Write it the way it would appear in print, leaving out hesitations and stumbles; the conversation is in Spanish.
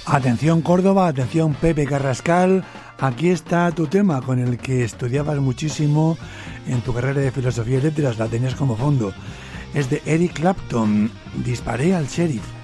Atención Córdoba, atención Pepe Carrascal, aquí está tu tema con el que estudiabas muchísimo en tu carrera de filosofía y letras, la tenías como fondo. Es de Eric Clapton, Disparé al sheriff.